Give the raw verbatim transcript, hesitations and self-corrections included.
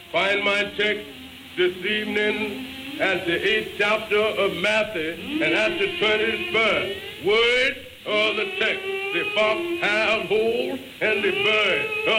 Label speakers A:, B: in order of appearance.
A: Find my text this evening at the eighth chapter of Matthew and at the twentieth verse. Word of the text. The fox have hold and the bird